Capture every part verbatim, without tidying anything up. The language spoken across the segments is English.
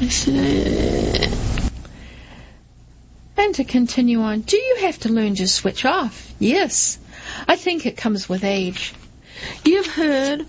And to continue on, do you have to learn to switch off? Yes. I think it comes with age. You've heard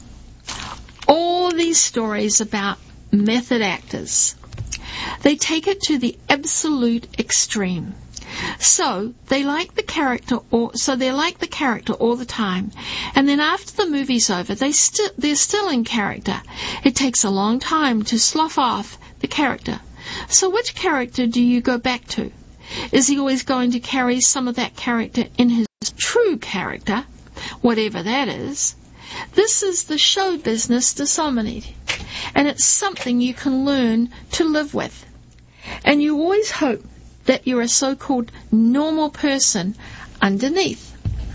all these stories about method actors. They take it to the absolute extreme. So they like the character, or so they're like the character all the time. And then after the movie's over, they still they're still in character. It takes a long time to slough off the character. So which character do you go back to? Is he always going to carry some of that character in his true character, whatever that is? This is the show business dishonesty, and it's something you can learn to live with. And you always hope that you're a so-called normal person underneath.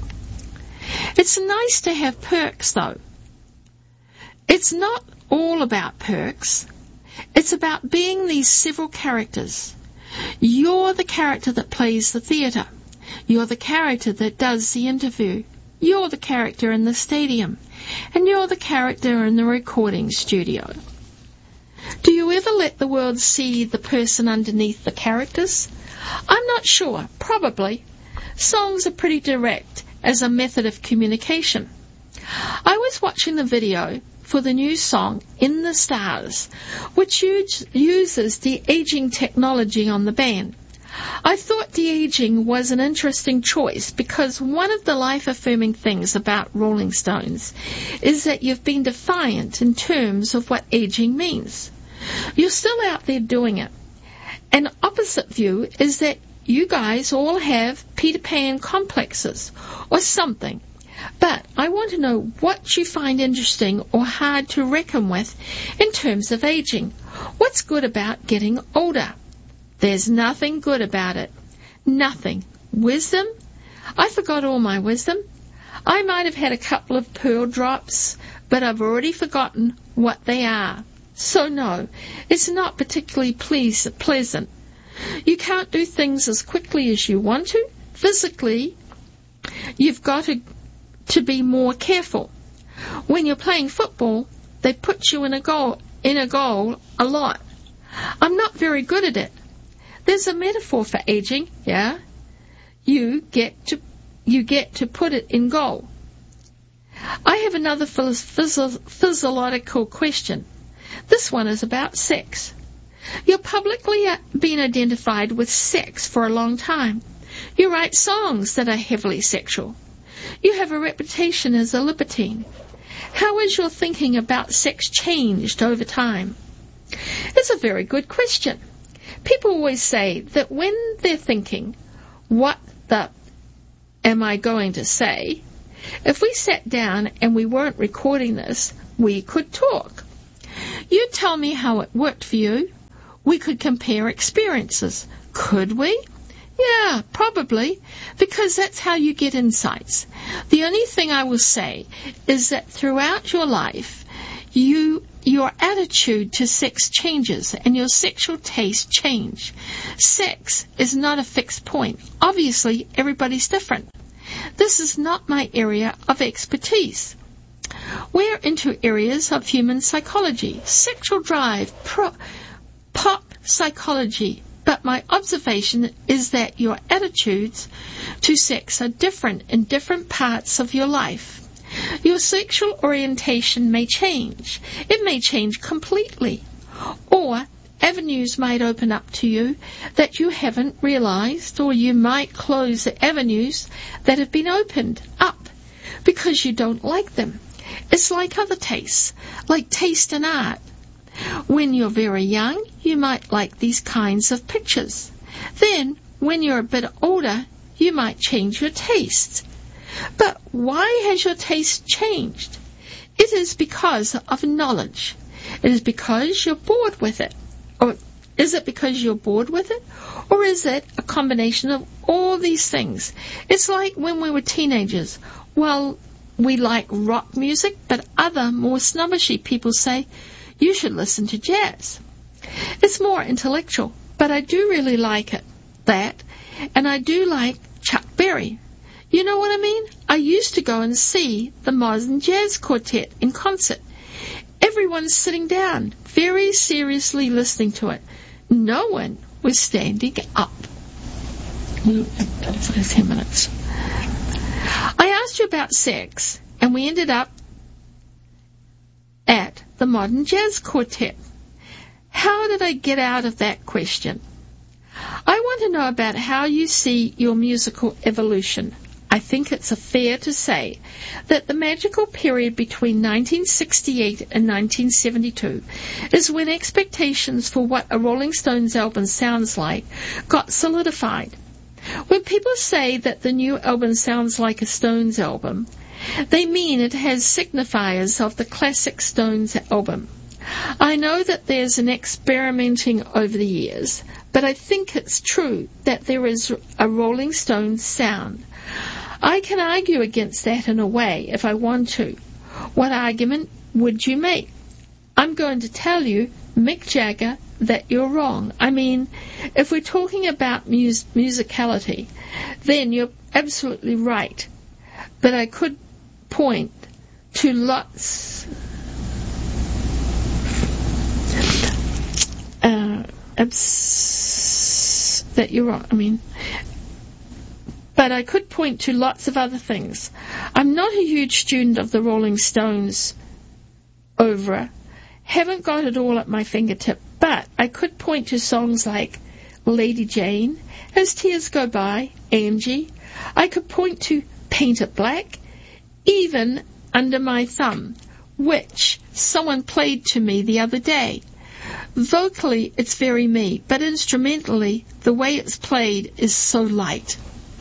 It's nice to have perks, though. It's not all about perks. It's about being these several characters. You're the character that plays the theatre. You're the character that does the interview. You're the character in the stadium. And you're the character in the recording studio. Do you ever let the world see the person underneath the characters? I'm not sure. Probably. Songs are pretty direct as a method of communication. I was watching the video for the new song In the Stars, which uses de-aging technology on the band. I thought de-aging was an interesting choice because one of the life-affirming things about Rolling Stones is that you've been defiant in terms of what aging means. You're still out there doing it. An opposite view is that you guys all have Peter Pan complexes or something. But I want to know what you find interesting or hard to reckon with in terms of aging. What's good about getting older? There's nothing good about it. Nothing. Wisdom? I forgot all my wisdom. I might have had a couple of pearl drops, but I've already forgotten what they are. So no, it's not particularly pleas- pleasant. You can't do things as quickly as you want to. Physically, you've got to, to be more careful. When you're playing football, they put you in a goal, in a goal a lot. I'm not very good at it. There's a metaphor for aging, yeah? You get to, you get to put it in goal. I have another phys- physiological question. This one is about sex. You're publicly been identified with sex for a long time. You write songs that are heavily sexual. You have a reputation as a libertine. How has your thinking about sex changed over time? It's a very good question. People always say that when they're thinking, what the am I going to say? If we sat down and we weren't recording this, we could talk. You tell me how it worked for you. We could compare experiences. Could we? Yeah, probably, because that's how you get insights. The only thing I will say is that throughout your life, you your attitude to sex changes and your sexual taste change. Sex is not a fixed point. Obviously, everybody's different. This is not my area of expertise. We're into areas of human psychology, sexual drive, pro, pop psychology, but my observation is that your attitudes to sex are different in different parts of your life. Your sexual orientation may change. It may change completely. Or avenues might open up to you that you haven't realized, or you might close the avenues that have been opened up because you don't like them. It's like other tastes, like taste in art. When you're very young, you might like these kinds of pictures. Then, when you're a bit older, you might change your taste. But why has your taste changed? It is because of knowledge. It is because you're bored with it. Or is it because you're bored with it? Or is it a combination of all these things? It's like when we were teenagers. Well, we like rock music, but other more snobbishy people say, you should listen to jazz. It's more intellectual, but I do really like it, that, and I do like Chuck Berry. You know what I mean? I used to go and see the Modern Jazz Quartet in concert. Everyone's sitting down, very seriously listening to it. No one was standing up. Ten minutes. I asked you about sex, and we ended up at the Modern Jazz Quartet. How did I get out of that question? I want to know about how you see your musical evolution. I think it's fair to say that the magical period between nineteen sixty-eight and nineteen seventy-two is when expectations for what a Rolling Stones album sounds like got solidified. When people say that the new album sounds like a Stones album, they mean it has signifiers of the classic Stones album. I know that there's an experimenting over the years, but I think it's true that there is a Rolling Stones sound. I can argue against that in a way if I want to. What argument would you make? I'm going to tell you, Mick Jagger, that you're wrong. I mean, if we're talking about mus- musicality, then you're absolutely right. But I could point to lots uh, abs- that you're wrong. I mean, but I could point to lots of other things. I'm not a huge student of the Rolling Stones oeuvre. Haven't got it all at my fingertip, but I could point to songs like Lady Jane, As Tears Go By, Angie. I could point to Paint It Black, even Under My Thumb, which someone played to me the other day. Vocally, it's very me, but instrumentally, the way it's played is so light.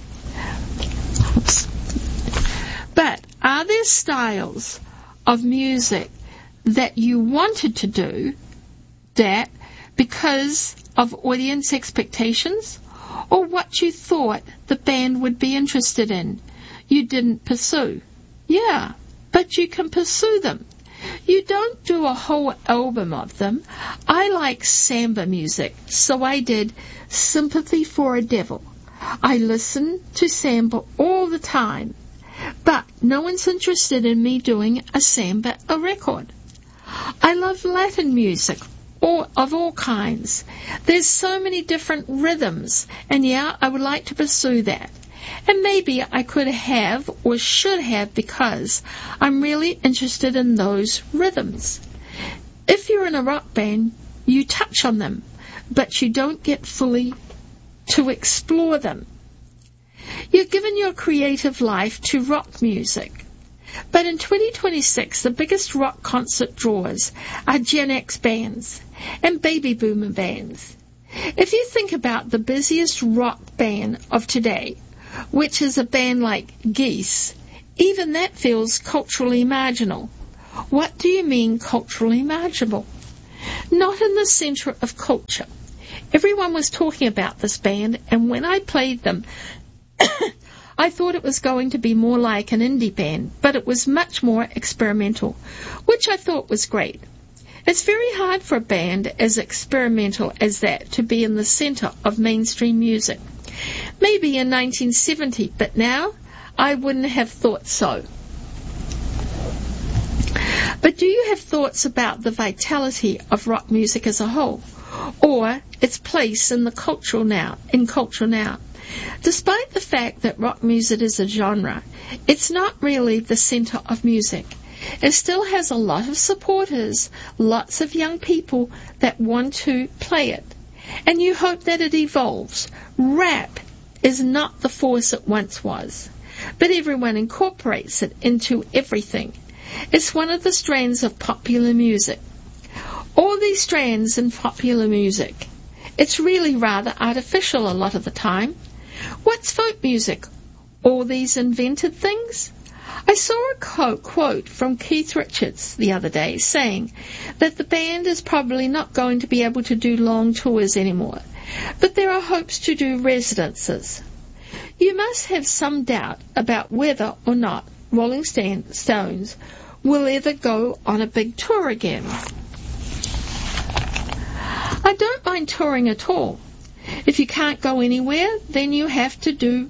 Oops. But are there styles of music that you wanted to do that because of audience expectations, or what you thought the band would be interested in, you didn't pursue? Yeah, but you can pursue them. You don't do a whole album of them. I like samba music, so I did Sympathy for a Devil. I listen to samba all the time, but no one's interested in me doing a samba a record. I love Latin music, or of all kinds. There's so many different rhythms, and yeah, I would like to pursue that. And maybe I could have or should have because I'm really interested in those rhythms. If you're in a rock band, you touch on them, but you don't get fully to explore them. You're given your creative life to rock music. But in twenty twenty-six, the biggest rock concert draws are Gen X bands and baby boomer bands. If you think about the busiest rock band of today, which is a band like Geese, even that feels culturally marginal. What do you mean culturally marginal? Not in the center of culture. Everyone was talking about this band, and when I played them, I thought it was going to be more like an indie band, but it was much more experimental, which I thought was great. It's very hard for a band as experimental as that to be in the center of mainstream music. Maybe in nineteen seventy, but now I wouldn't have thought so. But do you have thoughts about the vitality of rock music as a whole, or its place in the cultural now, in culture now? Despite the fact that rock music is a genre, it's not really the center of music. It still has a lot of supporters, lots of young people that want to play it. And you hope that it evolves. Rap is not the force it once was, but everyone incorporates it into everything. It's one of the strands of popular music. All these strands in popular music, it's really rather artificial a lot of the time. What's folk music? All these invented things? I saw a quote from Keith Richards the other day saying that the band is probably not going to be able to do long tours anymore, but there are hopes to do residences. You must have some doubt about whether or not Rolling Stones will ever go on a big tour again. I don't mind touring at all. If you can't go anywhere, then you have to do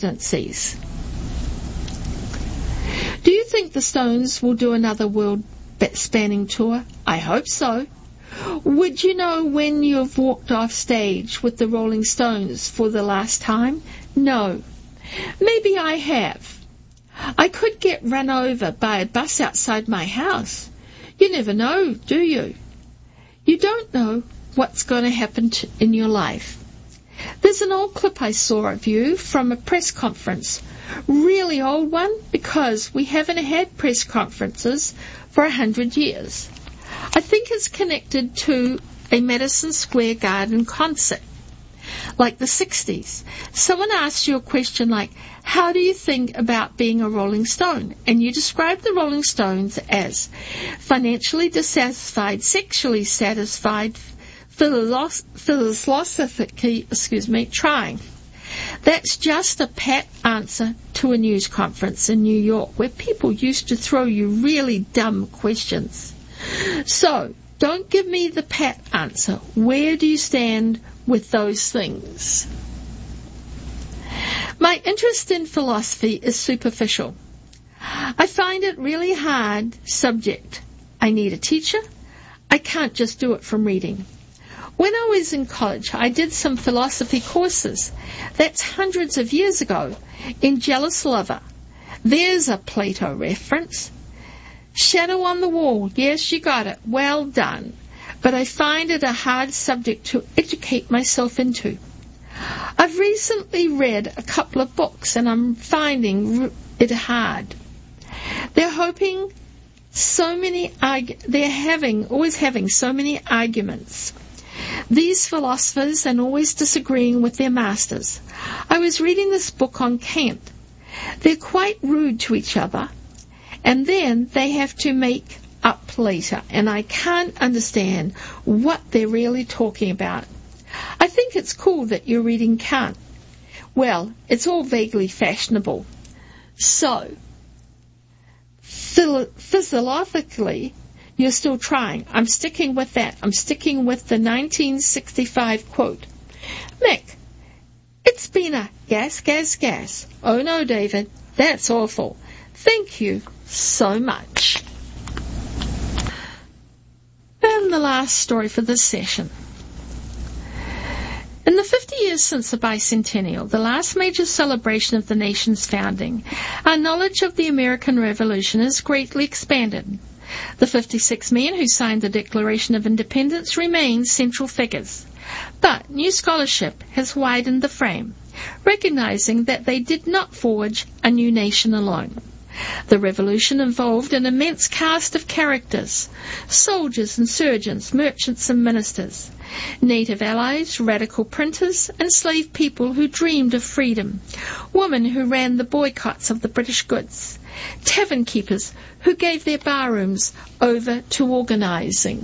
residencies. Do you think the Stones will do another world spanning tour? I hope so. Would you know when you have walked off stage with the Rolling Stones for the last time? No. Maybe I have. I could get run over by a bus outside my house. You never know, do you? You don't know what's going to happen to, in your life. There's an old clip I saw of you from a press conference. Really old one, because we haven't had press conferences for a hundred years. I think it's connected to a Madison Square Garden concert, like the sixties. Someone asks you a question like, how do you think about being a Rolling Stone? And you describe the Rolling Stones as financially dissatisfied, sexually satisfied, philosophically, excuse me, trying. That's just a pat answer to a news conference in New York where people used to throw you really dumb questions. So, don't give me the pat answer. Where do you stand with those things? My interest in philosophy is superficial. I find it really hard subject. I need a teacher. I can't just do it from reading. When I was in college, I did some philosophy courses. That's hundreds of years ago. In Jealous Lover. There's a Plato reference. Shadow on the Wall. Yes, you got it. Well done. But I find it a hard subject to educate myself into. I've recently read a couple of books and I'm finding it hard. They're hoping so many, argu- they're having, always having so many arguments. These philosophers and always disagreeing with their masters. I was reading this book on Kant. They're quite rude to each other, and then they have to make up later, and I can't understand what they're really talking about. I think it's cool that you're reading Kant. Well, it's all vaguely fashionable. So, philo- philosophically, you're still trying. I'm sticking with that. I'm sticking with the nineteen sixty-five quote. Mick, it's been a gas, gas, gas. Oh no, David, that's awful. Thank you so much. And the last story for this session. In the fifty years since the bicentennial, the last major celebration of the nation's founding, our knowledge of the American Revolution has greatly expanded. The fifty-six men who signed the Declaration of Independence remain central figures. But new scholarship has widened the frame, recognizing that they did not forge a new nation alone. The revolution involved an immense cast of characters: soldiers and surgeons, merchants and ministers, native allies, radical printers, enslaved people who dreamed of freedom, women who ran the boycotts of the British goods, tavern keepers who gave their barrooms over to organizing.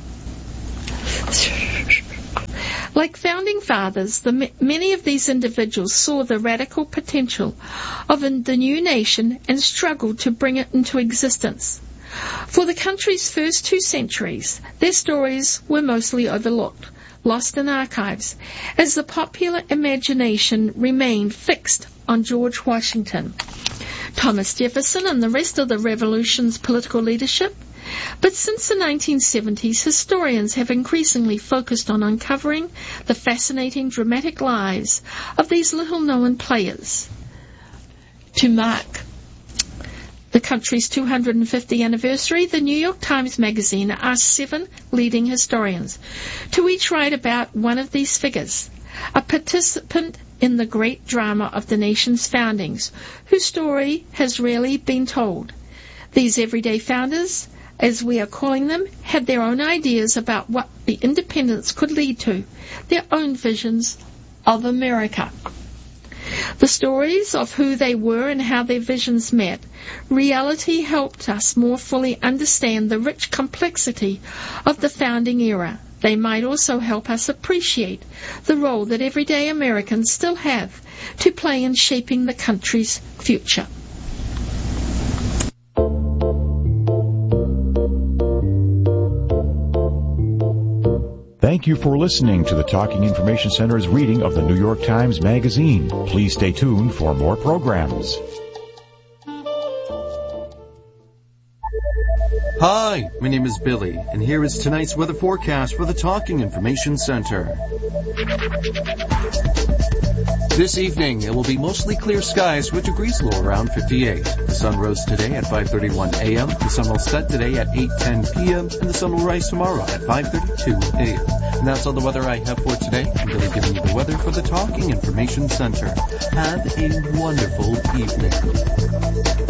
Like founding fathers, the, many of these individuals saw the radical potential of the new nation and struggled to bring it into existence. For the country's first two centuries, their stories were mostly overlooked, lost in archives, as the popular imagination remained fixed on George Washington, Thomas Jefferson, and the rest of the Revolution's political leadership. But since the nineteen seventies, historians have increasingly focused on uncovering the fascinating, dramatic lives of these little-known players. To mark the country's two hundred fiftieth anniversary, the New York Times Magazine asked seven leading historians to each write about one of these figures, a participant in the great drama of the nation's foundings, whose story has rarely been told. These everyday founders, as we are calling them, had their own ideas about what the independence could lead to, their own visions of America. The stories of who they were and how their visions met. Reality helped us more fully understand the rich complexity of the founding era. They might also help us appreciate the role that everyday Americans still have to play in shaping the country's future. Thank you for listening to the Talking Information Center's reading of the New York Times Magazine. Please stay tuned for more programs. Hi, my name is Billy, and here is tonight's weather forecast for the Talking Information Center. This evening, it will be mostly clear skies with degrees low around fifty-eight. The sun rose today at five thirty-one a.m., the sun will set today at eight ten p.m., and the sun will rise tomorrow at five thirty-two a.m. And that's all the weather I have for today. I'm Billy giving you the weather for the Talking Information Center. Have a wonderful evening.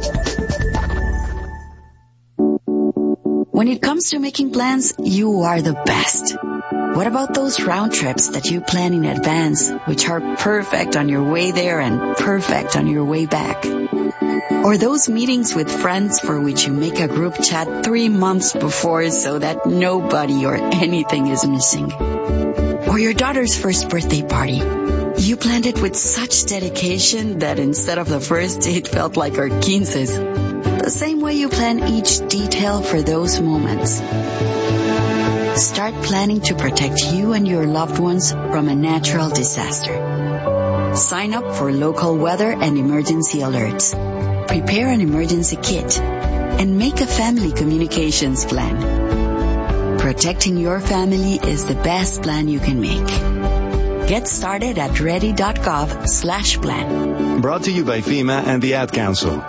When it comes to making plans, you are the best. What about those round trips that you plan in advance, which are perfect on your way there and perfect on your way back? Or those meetings with friends for which you make a group chat three months before so that nobody or anything is missing? Or your daughter's first birthday party. You planned it with such dedication that instead of the first, it felt like our quinces. The same way you plan each detail for those moments. Start planning to protect you and your loved ones from a natural disaster. Sign up for local weather and emergency alerts. Prepare an emergency kit. And make a family communications plan. Protecting your family is the best plan you can make. Get started at ready.gov slash plan. Brought to you by FEMA and the Ad Council.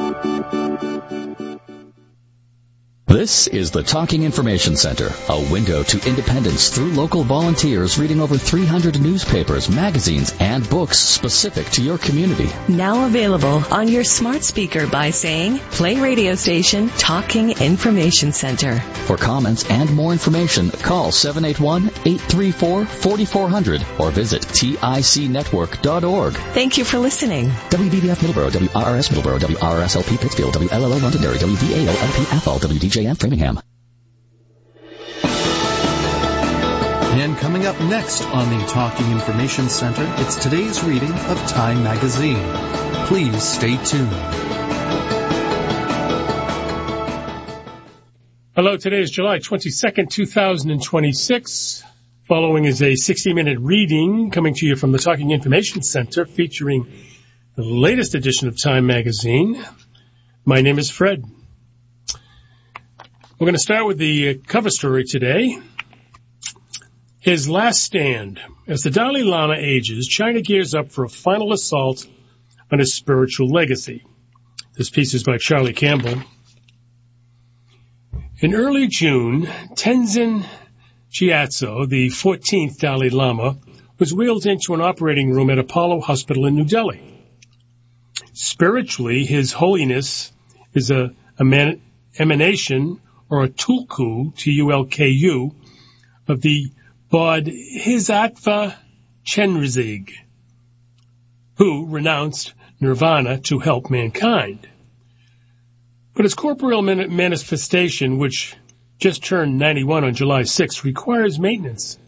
This is the Talking Information Center, a window to independence through local volunteers reading over three hundred newspapers, magazines, and books specific to your community. Now available on your smart speaker by saying, play radio station Talking Information Center. For comments and more information, call seven eight one, eight three four, four four zero zero or visit tic network dot org. Thank you for listening. W B B F Middleborough, W R R S Middleborough, W R R S L P Pittsfield, W L L O Londonderry, W V A O L P Athol, W D J M Framingham. And coming up next on the Talking Information Center, it's today's reading of Time Magazine. Please stay tuned. Hello, today is July twenty-second, two thousand twenty-six. Following is a sixty-minute reading coming to you from the Talking Information Center featuring the latest edition of Time Magazine. My name is Fred. We're going to start with the cover story today. His last stand. As the Dalai Lama ages, China gears up for a final assault on his spiritual legacy. This piece is by Charlie Campbell. In early June, Tenzin Gyatso, the fourteenth Dalai Lama, was wheeled into an operating room at Apollo Hospital in New Delhi. Spiritually, His Holiness is a, a man, emanation or a tulku, T U L K U, of the Bodhisattva Chenrezig, who renounced nirvana to help mankind. But his corporeal manifestation, which just turned ninety-one on July sixth, requires maintenance.